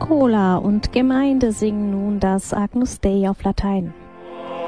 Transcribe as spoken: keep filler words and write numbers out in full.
Chor und Gemeinde singen nun das Agnus Dei auf Latein.